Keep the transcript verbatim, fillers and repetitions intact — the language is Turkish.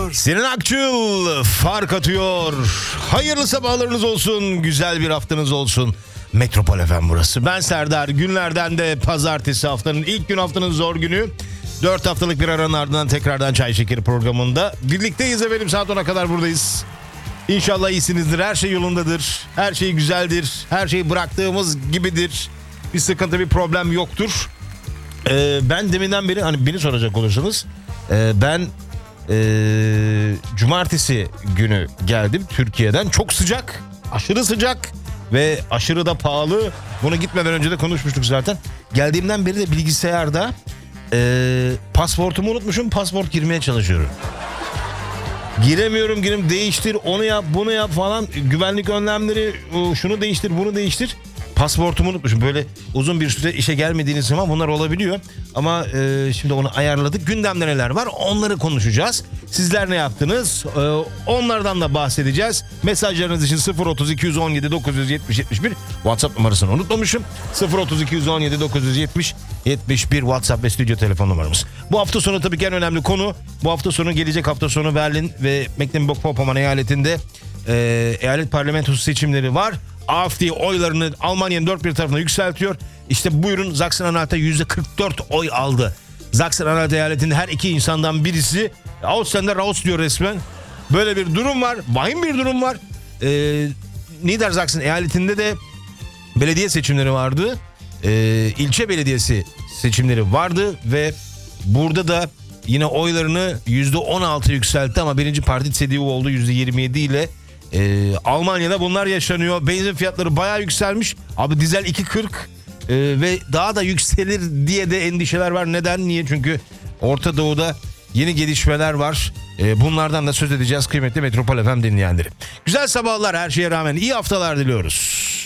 atıyor. Sinan Akçıl fark atıyor. Hayırlı sabahlarınız olsun. Güzel bir haftanız olsun. Metropol F M burası. Ben Serdar. Günlerden de pazartesi, haftanın ilk gün, haftanın zor günü. Dört haftalık bir aranın ardından tekrardan Çay Şekeri programında birlikteyiz efendim. Saat ona kadar buradayız. İnşallah iyisinizdir. Her şey yolundadır. Her şey güzeldir. Her şey bıraktığımız gibidir. Bir sıkıntı, bir problem yoktur. Ee, ben deminden beri, hani beni soracak olursanız, e, ben e, cumartesi günü geldim Türkiye'den. Çok sıcak, aşırı sıcak ve aşırı da pahalı. Bunu gitmeden önce de konuşmuştuk zaten. Geldiğimden beri de bilgisayarda e, pasportumu unutmuşum. Pasport girmeye çalışıyorum. Giremiyorum, girim değiştir, onu yap, bunu yap falan. Güvenlik önlemleri, şunu değiştir, bunu değiştir. Pasportumu unutmuşum. Böyle uzun bir süre işe gelmediğiniz zaman bunlar olabiliyor. Ama e, şimdi onu ayarladık. Gündemde neler var onları konuşacağız. Sizler ne yaptınız? E, onlardan da bahsedeceğiz. Mesajlarınız için sıfır otuz iki on yedi dokuz yüz yetmiş yetmiş bir WhatsApp numarasını unutmamışım. sıfır otuz iki on yedi dokuz yüz yetmiş yetmiş bir WhatsApp ve stüdyo telefon numaramız. Bu hafta sonu tabii ki en önemli konu. Bu hafta sonu, gelecek hafta sonu Berlin ve Mecklenburg-Vorpommern eyaletinde e, eyalet parlamentosu seçimleri var. A F D oylarını Almanya'nın dört bir tarafına yükseltiyor. İşte buyurun, Sachsen-Anhalt'ta yüzde kırk dört oy aldı. Sachsen-Anhalt eyaletinde her iki insandan birisi Aussender raus diyor resmen. Böyle bir durum var. Vahim bir durum var. Ee, Niedersachsen eyaletinde de belediye seçimleri vardı. Ee, ilçe belediyesi seçimleri vardı ve burada da yine oylarını yüzde on altı yükseltti ama birinci parti C D U oldu yüzde yirmi yedi ile. Ee, Almanya'da bunlar yaşanıyor. Benzin fiyatları bayağı yükselmiş. Abi dizel iki kırk ee, ve daha da yükselir diye de endişeler var. Neden? Niye? Çünkü Orta Doğu'da yeni gelişmeler var. Ee, bunlardan da söz edeceğiz kıymetli Metropol F M dinleyenleri. Güzel sabahlar, her şeye rağmen iyi haftalar diliyoruz.